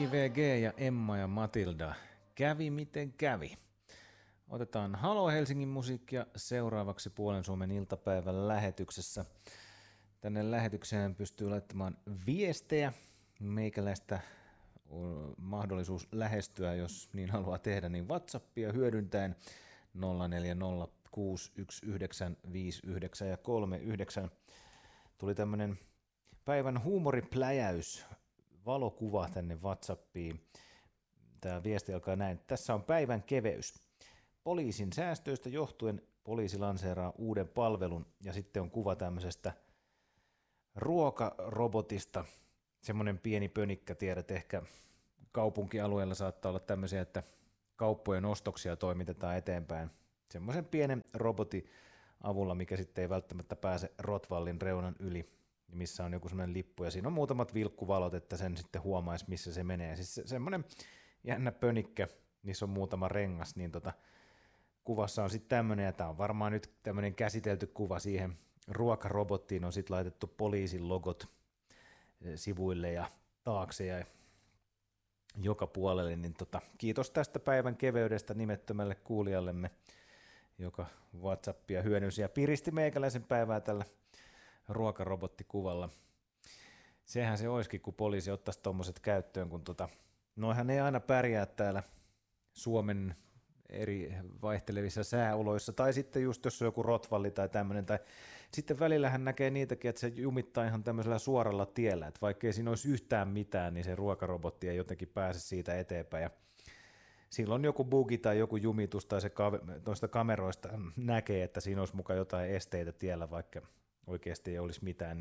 JVG ja Emma ja Matilda. Kävi miten kävi. Otetaan Halo Helsingin musiikkia seuraavaksi Puolen Suomen iltapäivän lähetyksessä. Tänne lähetykseen pystyy laittamaan viestejä. Meikäläistä on mahdollisuus lähestyä, jos niin haluaa tehdä, niin WhatsAppia hyödyntäen 0406195939. Tuli tämmönen päivän huumoripläjäys, valokuva tänne WhatsAppiin. Tämä viesti alkaa näin. Tässä on päivän keveys. Poliisin säästöistä johtuen poliisi lanseeraa uuden palvelun ja sitten on kuva tämmöisestä ruokarobotista. Semmoinen pieni pönikkä, tiedät, ehkä kaupunkialueella saattaa olla tämmöisiä, että kauppojen ostoksia toimitetaan eteenpäin semmoisen pienen robotin avulla, mikä sitten ei välttämättä pääse Rotvallin reunan yli, missä on joku semmoinen lippu ja siinä on muutamat vilkkuvalot, että sen sitten huomaisi, missä se menee. Siis semmoinen jännä pönikkä, niissä on muutama rengas, niin kuvassa on sitten tämmöinen, ja tämä on varmaan nyt tämmöinen käsitelty kuva siihen ruokarobottiin, on sitten laitettu poliisin logot sivuille ja taakse ja joka puolelle, niin kiitos tästä päivän keveydestä nimettömälle kuulijallemme, joka WhatsAppia hyödynsi ja piristi meikäläisen päivää tällä ruokarobottikuvalla. Sehän se olisikin, kun poliisi ottaisi tommoset käyttöön, kun noihan ei aina pärjää täällä Suomen eri vaihtelevissa sääoloissa, tai sitten just jos on joku rotvalli tai tämmöinen, tai sitten välillähän näkee niitäkin, että se jumittaa ihan tämmöisellä suoralla tiellä, että vaikkei siinä olisi yhtään mitään, niin se ruokarobotti ei jotenkin pääse siitä eteenpäin, ja silloin joku bugi tai joku jumitus tai se noista kameroista näkee, että siinä olisi mukaan jotain esteitä tiellä, vaikka oikeasti ei olisi mitään,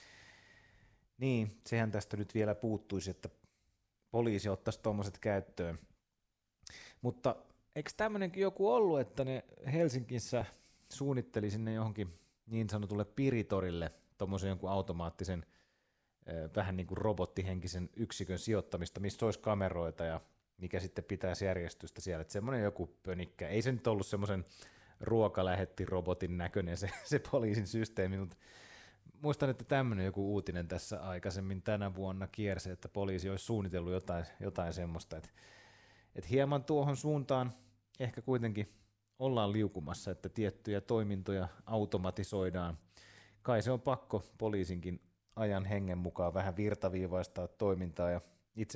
niin sehän tästä nyt vielä puuttuisi, että poliisi ottaisi tuommoiset käyttöön. Mutta eikö tämmöinenkin joku ollut, että ne Helsingissä suunnitteli sinne johonkin niin sanotulle Piritorille tuommoisen jonkun automaattisen, vähän niin kuin robottihenkisen yksikön sijoittamista, missä olisi kameroita ja mikä sitten pitäisi järjestystä siellä. Että semmoinen joku pönikkä. Ei se nyt ollut semmoisen ruokalähettirobotin näköinen se poliisin systeemi, mutta muistan, että tämmöinen joku uutinen tässä aikaisemmin tänä vuonna kiersi, että poliisi olisi suunnitellut jotain semmoista, että hieman tuohon suuntaan ehkä kuitenkin ollaan liukumassa, että tiettyjä toimintoja automatisoidaan. Kai se on pakko poliisinkin ajan hengen mukaan vähän virtaviivaistaa toimintaa ja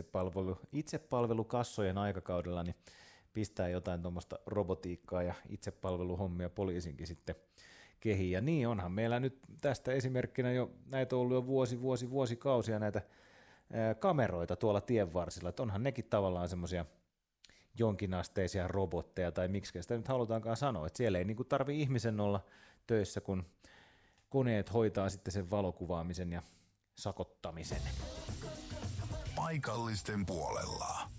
itsepalvelukassojen aikakaudella niin pistää jotain tuommoista robotiikkaa ja itsepalveluhommia poliisinkin sitten kehiin. Ja niin onhan meillä nyt tästä esimerkkinä jo näitä on ollut jo vuosikausia näitä kameroita tuolla tienvarsilla, että onhan nekin tavallaan semmoisia jonkinasteisia robotteja tai miksi sitä nyt halutaankaan sanoa, että siellä ei niin tarvitse ihmisen olla töissä, kun koneet hoitaa sitten sen valokuvaamisen ja sakottamisen. Paikallisten puolella.